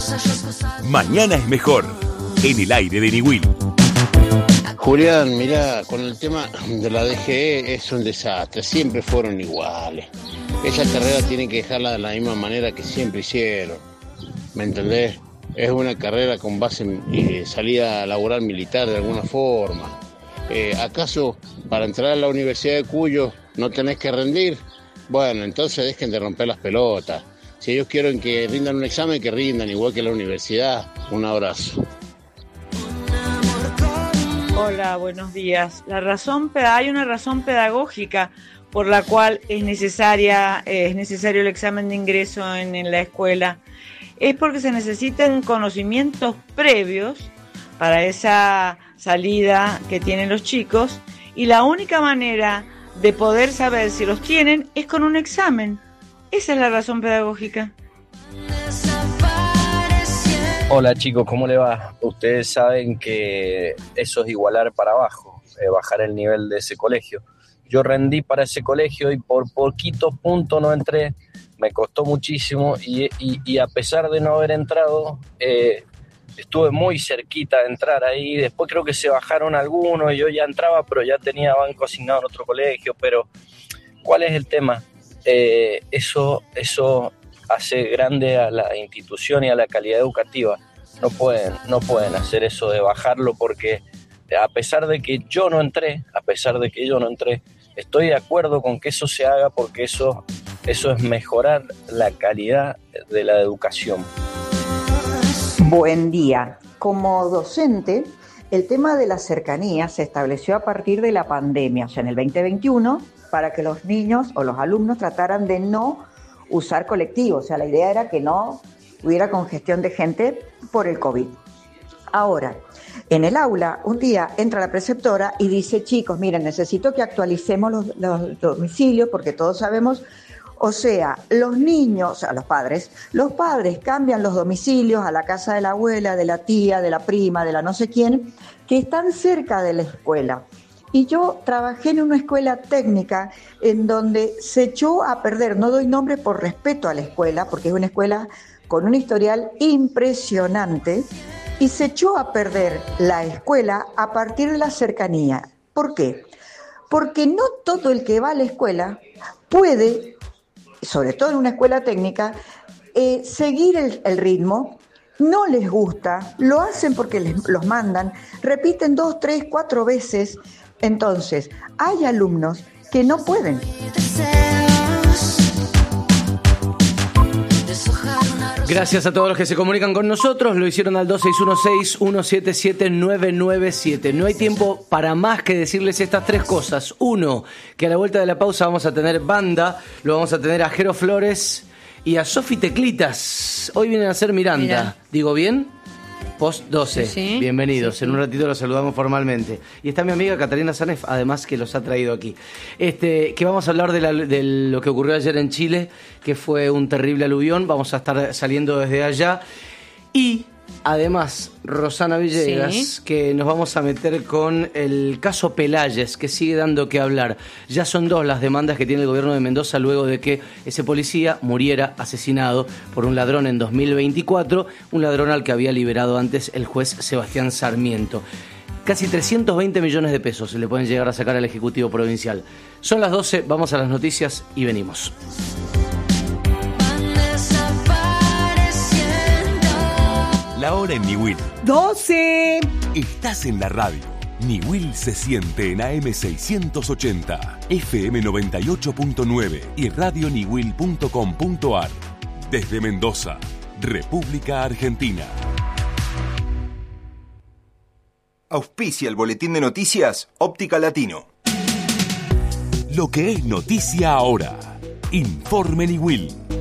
Mañana es mejor, en el aire de Niwil. Julián, mirá, con el tema de la DGE es un desastre, siempre fueron iguales. Esa carrera tienen que dejarla de la misma manera que siempre hicieron, ¿me entendés? Es una carrera con base en salida laboral militar de alguna forma. ¿Acaso para entrar a la Universidad de Cuyo no tenés que rendir? Bueno, entonces dejen de romper las pelotas. Si ellos quieren que rindan un examen, que rindan, igual que la universidad. Un abrazo. Hola, buenos días. Hay una razón pedagógica por la cual es necesario el examen de ingreso en la escuela. Es porque se necesitan conocimientos previos para esa salida que tienen los chicos, y la única manera de poder saber si los tienen es con un examen. Esa es la razón pedagógica. Hola chicos, ¿cómo le va? Ustedes saben que eso es igualar para abajo, bajar el nivel de ese colegio. Yo rendí para ese colegio y por poquitos puntos no entré, me costó muchísimo y a pesar de no haber entrado, estuve muy cerquita de entrar ahí. Después creo que se bajaron algunos y yo ya entraba, pero ya tenía banco asignado en otro colegio. Pero ¿cuál es el tema? Eso hace grande a la institución y a la calidad educativa. No pueden hacer eso de bajarlo, porque a pesar de que yo no entré, estoy de acuerdo con que eso se haga, porque eso es mejorar la calidad de la educación. Buen día. Como docente, el tema de la cercanía se estableció a partir de la pandemia, o sea, en el 2021, para que los niños o los alumnos trataran de no usar colectivos. O sea, la idea era que no hubiera congestión de gente por el COVID. Ahora, en el aula, un día entra la preceptora y dice: chicos, miren, necesito que actualicemos los domicilios, porque todos sabemos, o sea, los niños, o sea, los padres cambian los domicilios a la casa de la abuela, de la tía, de la prima, de la no sé quién, que están cerca de la escuela. Y yo trabajé en una escuela técnica en donde se echó a perder, no doy nombre por respeto a la escuela, porque es una escuela con un historial impresionante, y se echó a perder la escuela a partir de la cercanía. ¿Por qué? Porque no todo el que va a la escuela puede, sobre todo en una escuela técnica, seguir el ritmo. No les gusta, lo hacen porque los mandan, repiten 2, 3, 4 veces. Entonces, hay alumnos que no pueden. Gracias a todos los que se comunican con nosotros. Lo hicieron al 2616-177-997. No hay tiempo para más que decirles estas tres cosas. Uno, que a la vuelta de la pausa vamos a tener banda. Lo vamos a tener a Jero Flores y a Sofi Teclitas. Hoy vienen a ser Miranda. Mira. ¿Digo bien? Post 12, sí. Bienvenidos. Sí. En un ratito los saludamos formalmente. Y está mi amiga Catalina Sanef, además, que los ha traído aquí. Que vamos a hablar de lo que ocurrió ayer en Chile, que fue un terrible aluvión. Vamos a estar saliendo desde allá. Y además, Rosana Villegas, sí, que nos vamos a meter con el caso Pelayes, que sigue dando que hablar. Ya son 2 las demandas que tiene el gobierno de Mendoza luego de que ese policía muriera asesinado por un ladrón en 2024, un ladrón al que había liberado antes el juez Sebastián Sarmiento. Casi 320 millones de pesos se le pueden llegar a sacar al Ejecutivo Provincial. Son las 12, vamos a las noticias y venimos. La hora en Niwil. 12. Estás en la radio. Niwil se siente en AM 680, FM 98.9 y radioniwil.com.ar. Desde Mendoza, República Argentina. Auspicia el boletín de noticias Óptica Latino. Lo que es noticia ahora. Informe Niwil.